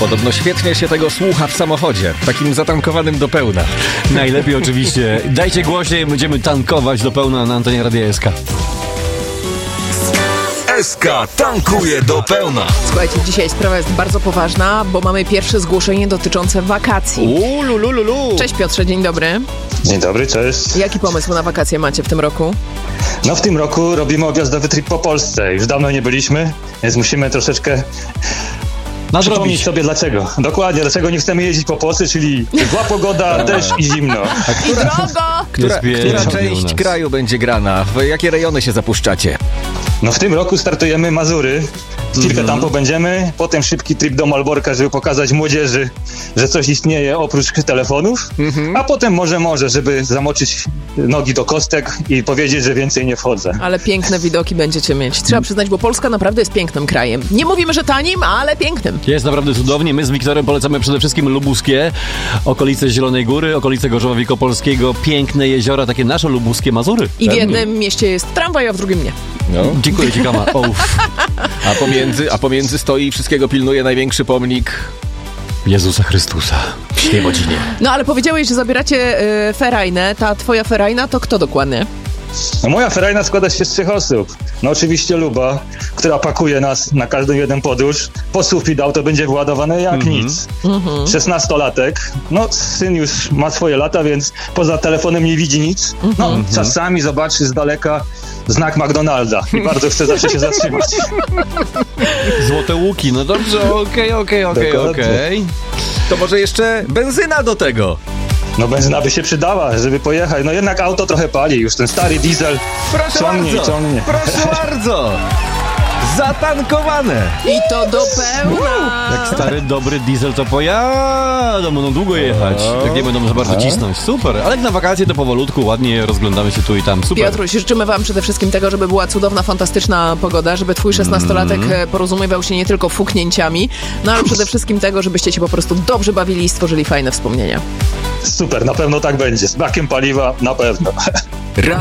Podobno świetnie się tego słucha w samochodzie, takim zatankowanym do pełna. Najlepiej oczywiście. Dajcie głośniej, będziemy tankować do pełna na antenie Radia SK. SK tankuje do pełna. Słuchajcie, dzisiaj sprawa jest bardzo poważna, bo mamy pierwsze zgłoszenie dotyczące wakacji. Cześć Piotrze, dzień dobry. Dzień dobry, cześć. Jaki pomysł na wakacje macie w tym roku? No w tym roku robimy objazdowy trip po Polsce. Już dawno nie byliśmy, więc musimy troszeczkę przypomnieć sobie dlaczego. Dokładnie, dlaczego nie chcemy jeździć po Polsce, czyli zła pogoda, deszcz i zimno. I drogo! Która część kraju będzie grana? W jakie rejony się zapuszczacie? No w tym roku startujemy Mazury. Chwilkę tam pobędziemy, potem szybki trip do Malborka, żeby pokazać młodzieży, że coś istnieje oprócz telefonów, a potem może, żeby zamoczyć nogi do kostek i powiedzieć, że więcej nie wchodzę. Ale piękne widoki będziecie mieć. Trzeba przyznać, bo Polska naprawdę jest pięknym krajem. Nie mówimy, że tanim, ale pięknym. Jest naprawdę cudownie. My z Wiktorem polecamy przede wszystkim lubuskie, okolice Zielonej Góry, okolice Gorzowa Wielkopolskiego, piękne jeziora, takie nasze lubuskie Mazury. I w jednym mieście jest tramwaj, a w drugim nie. No. Dziękuję ci, Kama. A pomiędzy stoi i wszystkiego pilnuje największy pomnik Jezusa Chrystusa w Świebodzinie. No ale powiedziałeś, że zabieracie ferajnę. Ta twoja ferajna to kto dokładnie? No moja ferajna składa się z 3 osób. No oczywiście Luba, która pakuje nas na każdą jeden podróż. Po sufit auto będzie wyładowane jak nic. 16-latek. No syn już ma swoje lata, więc poza telefonem nie widzi nic. No czasami zobaczy z daleka znak McDonalda i bardzo chce zawsze się zatrzymać. Złote łuki, no dobrze, okej. To może jeszcze benzyna do tego? No benzyna by się przydała, żeby pojechać. No jednak auto trochę pali, już ten stary diesel ciągnie. Proszę bardzo! Zatankowane! I to do pełna! Jak stary, dobry diesel to pojadą, będą długo jechać. Tak nie będą za bardzo cisnąć. Super, ale jak na wakacje to powolutku, ładnie rozglądamy się tu i tam. Super. Piotruś, życzymy wam przede wszystkim tego, żeby była cudowna, fantastyczna pogoda, żeby twój 16-latek porozumiewał się nie tylko fuknięciami, no ale przede wszystkim tego, żebyście się po prostu dobrze bawili i stworzyli fajne wspomnienia. Super, na pewno tak będzie. Z brakiem paliwa na pewno.